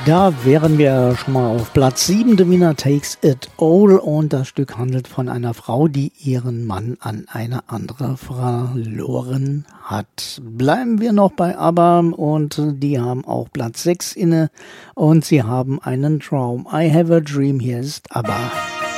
Da wären wir schon mal auf Platz 7, The Winner Takes It All, und das Stück handelt von einer Frau, die ihren Mann an eine andere verloren hat. Bleiben wir noch bei ABBA, und die haben auch Platz 6 inne und sie haben einen Traum. I Have a Dream, hier ist ABBA.